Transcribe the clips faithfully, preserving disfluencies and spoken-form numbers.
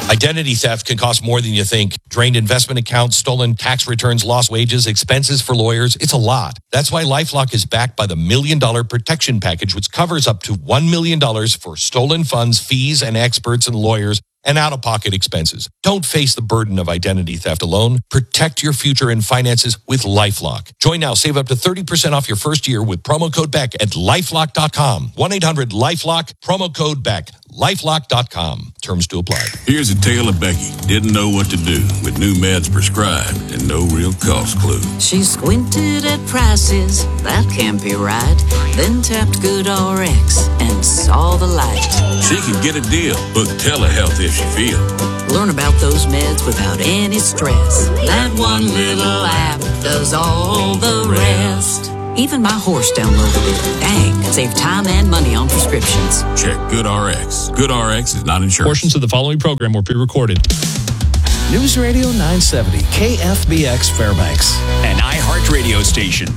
Identity theft can cost more than you think. Drained investment accounts, stolen tax returns, lost wages, expenses for lawyers. It's a lot. That's why LifeLock is backed by the Million Dollar Protection Package, which covers up to one million dollars for stolen funds, fees, and experts and lawyers, and out-of-pocket expenses. Don't face the burden of identity theft alone. Protect your future and finances with LifeLock. Join now. Save up to thirty percent off your first year with promo code B E C K at lifelock dot com. one eight hundred lifelock, promo code B E C K, lifelock dot com. Terms to apply. Here's a tale of Becky. Didn't know what to do with new meds prescribed and no real cost clue. She squinted at prices, that can't be right. Then tapped GoodRx and saw the light. She could get a deal. Book telehealth if she feel. Learn about those meds without any stress. That one little app does all the rest. Even my horse downloaded it. Dang, save time and money on prescriptions. Check GoodRx. GoodRx is not insurance. Portions of the following program were pre-recorded. News Radio nine seventy, K F B X Fairbanks. An iHeart radio station.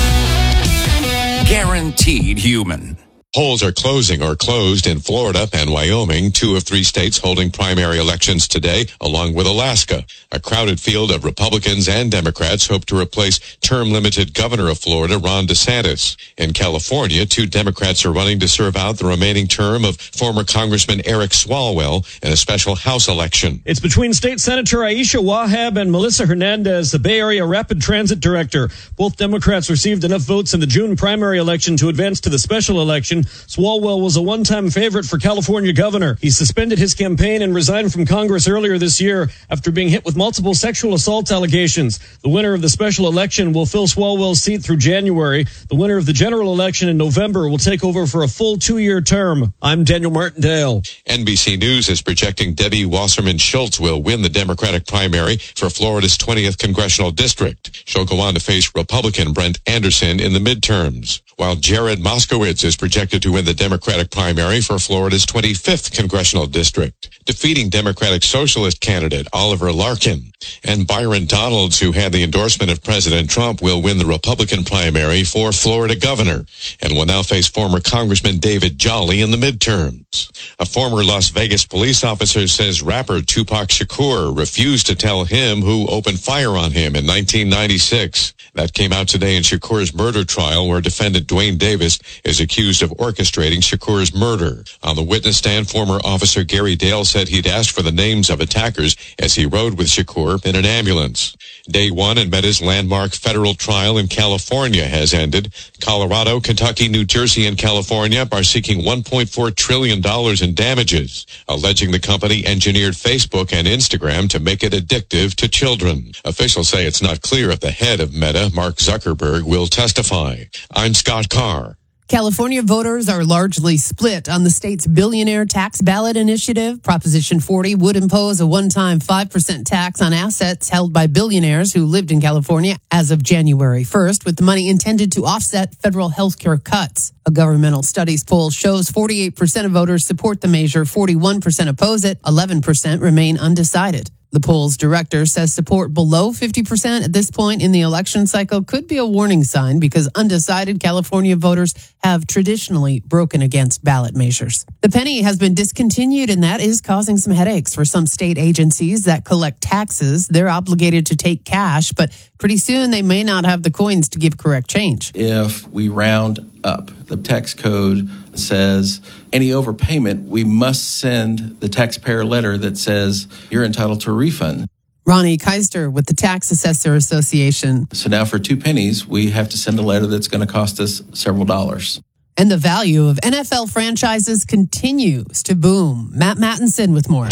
Guaranteed human. Polls are closing or closed in Florida and Wyoming, two of three states holding primary elections today, along with Alaska. A crowded field of Republicans and Democrats hope to replace term-limited governor of Florida, Ron DeSantis. In California, two Democrats are running to serve out the remaining term of former Congressman Eric Swalwell in a special House election. It's between State Senator Aisha Wahab and Melissa Hernandez, the Bay Area Rapid Transit Director. Both Democrats received enough votes in the June primary election to advance to the special election. Swalwell was a one-time favorite for California governor. He suspended his campaign and resigned from Congress earlier this year after being hit with multiple sexual assault allegations. The winner of the special election will fill Swalwell's seat through January. The winner of the general election in November will take over for a full two-year term. I'm Daniel Martindale. N B C News is projecting Debbie Wasserman Schultz will win the Democratic primary for Florida's twentieth congressional district. She'll go on to face Republican Brent Anderson in the midterms, while Jared Moskowitz is projected to win the Democratic primary for Florida's twenty-fifth congressional district, defeating Democratic Socialist candidate Oliver Larkin. And Byron Donalds, who had the endorsement of President Trump, will win the Republican primary for Florida governor and will now face former Congressman David Jolly in the midterms. A former Las Vegas police officer says rapper Tupac Shakur refused to tell him who opened fire on him in nineteen ninety-six. That came out today in Shakur's murder trial, where defendant Dwayne Davis is accused of orchestrating Shakur's murder. On the witness stand, former officer Gary Dale said he'd asked for the names of attackers as he rode with Shakur in an ambulance. Day one in Meta's landmark federal trial in California has ended. Colorado, Kentucky, New Jersey, and California are seeking one point four trillion dollars in damages, alleging the company engineered Facebook and Instagram to make it addictive to children. Officials say it's not clear if the head of Meta, Mark Zuckerberg, will testify. I'm Scott Carr. California voters are largely split on the state's billionaire tax ballot initiative. Proposition forty would impose a one-time five percent tax on assets held by billionaires who lived in California as of January first, with the money intended to offset federal health care cuts. A governmental studies poll shows forty-eight percent of voters support the measure, forty-one percent oppose it, eleven percent remain undecided. The poll's director says support below fifty percent at this point in the election cycle could be a warning sign because undecided California voters have traditionally broken against ballot measures. The penny has been discontinued, and that is causing some headaches for some state agencies that collect taxes. They're obligated to take cash, but pretty soon they may not have the coins to give correct change. If we round up, the tax code says any overpayment, we must send the taxpayer a letter that says you're entitled to a refund. Ronnie Keister with the Tax Assessor Association. So now for two pennies, we have to send a letter that's going to cost us several dollars. And the value of N F L franchises continues to boom. Matt Mattinson with more.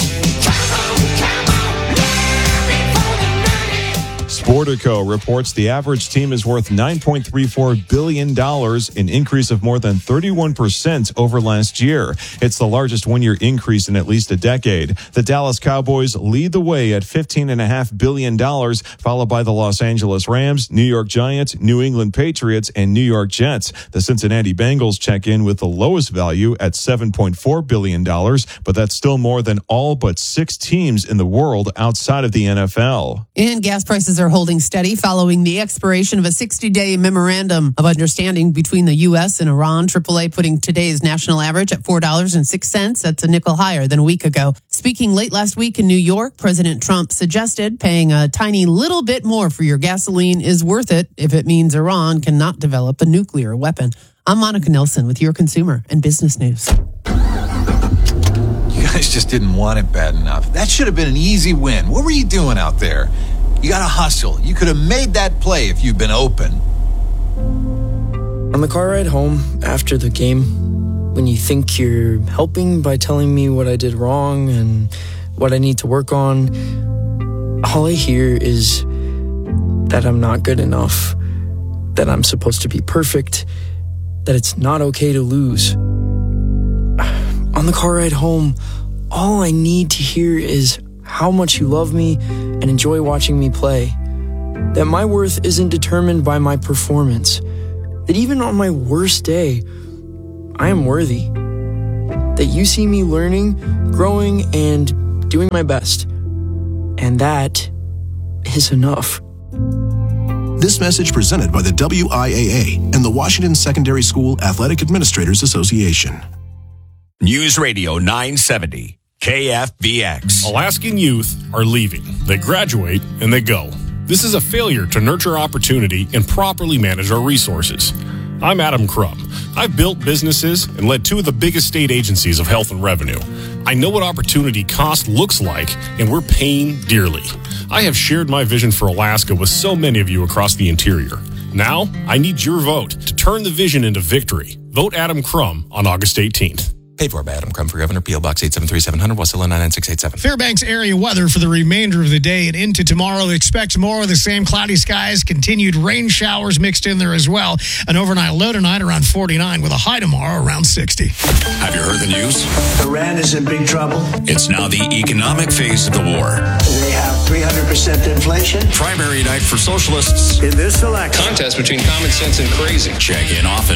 Sportico reports the average team is worth nine point three four billion dollars, an increase of more than thirty-one percent over last year. It's the largest one-year increase in at least a decade. The Dallas Cowboys lead the way at fifteen point five billion dollars, followed by the Los Angeles Rams, New York Giants, New England Patriots, and New York Jets. The Cincinnati Bengals check in with the lowest value at seven point four billion dollars, but that's still more than all but six teams in the world outside of the N F L. And gas prices are holding steady following the expiration of a sixty-day memorandum of understanding between the U S and Iran. triple A putting today's national average at four dollars and six cents. That's a nickel higher than a week ago. Speaking Speaking late last week in New York, President Trump suggested paying a tiny little bit more for your gasoline is worth it if it means Iran cannot develop a nuclear weapon. I'm Monica Nelson with your consumer and business news. You guys just didn't want it bad enough. That should have been an easy win. What were you doing out there? You got to hustle. You could have made that play if you'd been open. On the car ride home after the game, when you think you're helping by telling me what I did wrong and what I need to work on, all I hear is that I'm not good enough, that I'm supposed to be perfect, that it's not okay to lose. On the car ride home, all I need to hear is how much you love me and enjoy watching me play. That my worth isn't determined by my performance. That even on my worst day, I am worthy. That you see me learning, growing, and doing my best. And that is enough. This message presented by the W I A A and the Washington Secondary School Athletic Administrators Association. News Radio nine seventy, K F B X. Alaskan youth are leaving. They graduate and they go. This is a failure to nurture opportunity and properly manage our resources. I'm Adam Crum. I've built businesses and led two of the biggest state agencies of health and revenue. I know what opportunity cost looks like, and we're paying dearly. I have shared my vision for Alaska with so many of you across the interior. Now, I need your vote to turn the vision into victory. Vote Adam Crum on August eighteenth. Paid for by Adam Crum for Governor, P O Box eight seven three seven hundred, Wasilla nine nine six eight seven. Fairbanks area weather for the remainder of the day and into tomorrow. Expect more of the same cloudy skies, continued rain showers mixed in there as well. An overnight low tonight around forty-nine with a high tomorrow around sixty. Have you heard the news? Iran is in big trouble. It's now the economic phase of the war. They have three hundred percent inflation. Primary night for socialists. In this election. Contest between common sense and crazy. Check in often.